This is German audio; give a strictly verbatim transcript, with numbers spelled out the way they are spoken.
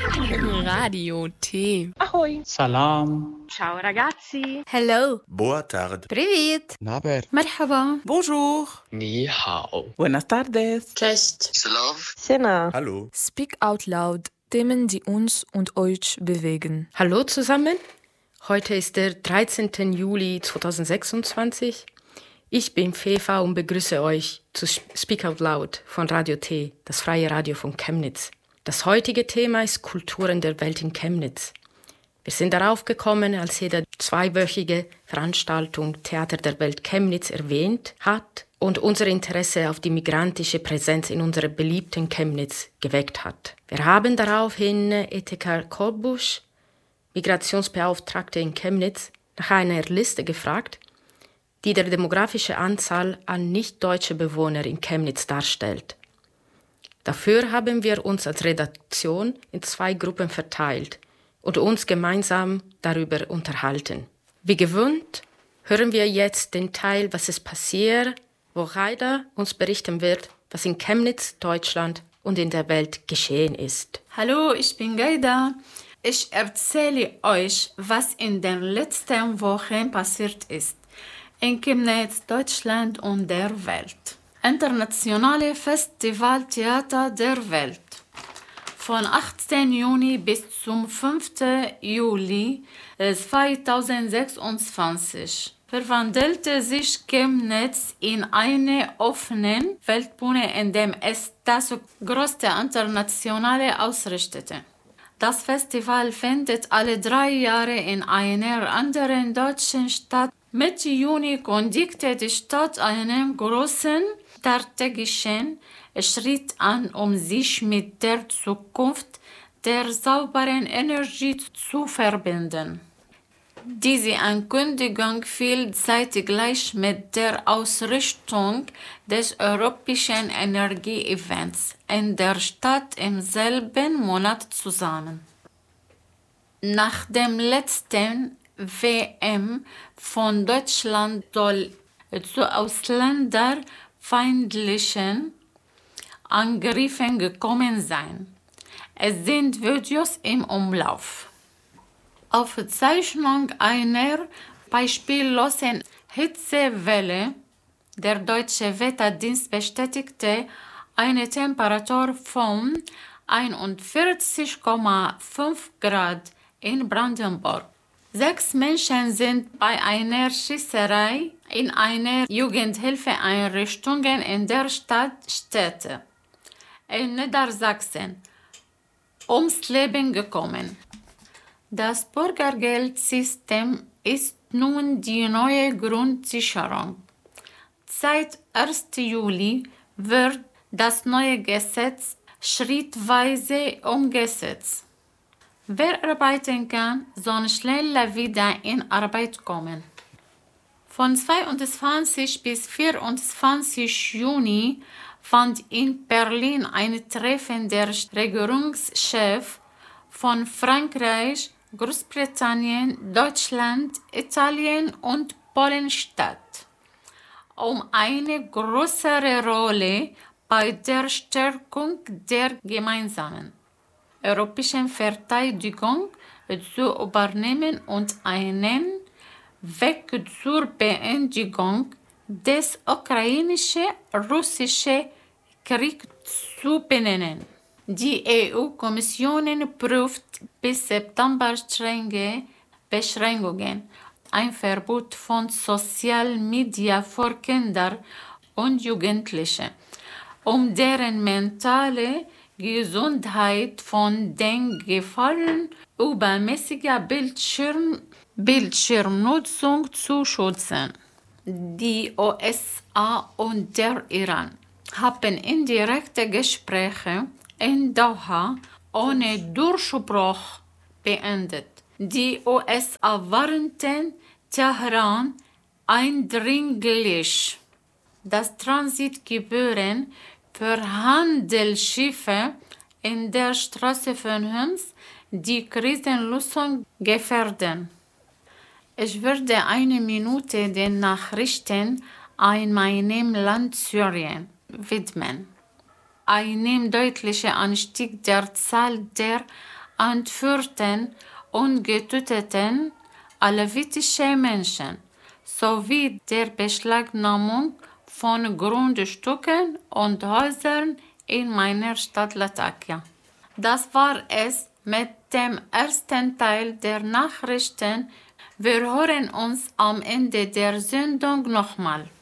Radio T. Ahoj. Salam. Ciao ragazzi. Hello. Boa tarde. Привет. Naber. مرحبا. Bonjour. Ni hao. Buenas tardes. Cześć. Slav. Sena. Hallo. Speak out loud. Themen, die uns und euch bewegen. Hallo zusammen. Heute ist der dreizehnten Juli zweitausendsechsundzwanzig. Ich bin Fefa und begrüße euch zu Speak Out Loud von Radio T, das freie Radio von Chemnitz. Das heutige Thema ist Kulturen der Welt in Chemnitz. Wir sind darauf gekommen, als jede zweiwöchige Veranstaltung Theater der Welt Chemnitz erwähnt hat und unser Interesse auf die migrantische Präsenz in unserer beliebten Chemnitz geweckt hat. Wir haben daraufhin Etika Kolbusch, Migrationsbeauftragte in Chemnitz, nach einer Liste gefragt, die die demografische Anzahl an nicht-deutsche Bewohner in Chemnitz darstellt. Dafür haben wir uns als Redaktion in zwei Gruppen verteilt und uns gemeinsam darüber unterhalten. Wie gewohnt hören wir jetzt den Teil, was es passiert, wo Raida uns berichten wird, was in Chemnitz, Deutschland und in der Welt geschehen ist. Hallo, ich bin Gaida. Ich erzähle euch, was in den letzten Wochen passiert ist. In Chemnitz, Deutschland und der Welt. Internationale Festival Theater der Welt. Von achtzehnten Juni bis zum fünften Juli zweitausendsechsundzwanzig verwandelte sich Chemnitz in eine offene Weltbühne, in dem es das größte internationale ausrichtete. Das Festival findet alle drei Jahre in einer anderen deutschen Stadt. Mitte Juni kündigte die Stadt einen großen strategischen Schritt an, um sich mit der Zukunft der sauberen Energie zu verbinden. Diese Ankündigung fiel zeitgleich mit der Ausrichtung des Europäischen Energie-Events in der Stadt im selben Monat zusammen. Nach dem letzten W M von Deutschland soll zu ausländerfeindlichen Angriffen gekommen sein. Es sind Videos im Umlauf. Aufzeichnung einer beispiellosen Hitzewelle. Der Deutsche Wetterdienst bestätigte eine Temperatur von einundvierzig Komma fünf Grad in Brandenburg. Sechs Menschen sind bei einer Schießerei in einer Jugendhilfeeinrichtung in der Stadt Städte in Niedersachsen ums Leben gekommen. Das Bürgergeldsystem ist nun die neue Grundsicherung. Seit ersten Juli wird das neue Gesetz schrittweise umgesetzt. Wer arbeiten kann, soll schneller wieder in Arbeit kommen. Von zweiundzwanzigsten bis vierundzwanzigsten Juni fand in Berlin ein Treffen der Regierungschefs von Frankreich, Großbritannien, Deutschland, Italien und Polen statt, um eine größere Rolle bei der Stärkung der gemeinsamen europäischen Verteidigung zu übernehmen und einen Weg zur Beendigung des ukrainisch-russischen Kriegs zu benennen. Die E U-Kommission prüft bis September strenge Beschränkungen, ein Verbot von Social Media für Kinder und Jugendliche, um deren mentale Gesundheit von den Gefahren übermäßiger Bildschirm, Bildschirmnutzung zu schützen. Die U S A und der Iran haben indirekte Gespräche in Doha ohne Durchbruch beendet. Die U S A warnten Teheran eindringlich, dass Transitgebühren für Handelsschiffe in der Straße von Homs die Krisenlösung gefährden. Ich würde eine Minute den Nachrichten in meinem Land Syrien widmen. Einem deutlichen Anstieg der Zahl der entführten und getöteten alevitische Menschen sowie der Beschlagnahmung von Grundstücken und Häusern in meiner Stadt Latakia. Das war es mit dem ersten Teil der Nachrichten. Wir hören uns am Ende der Sendung nochmal.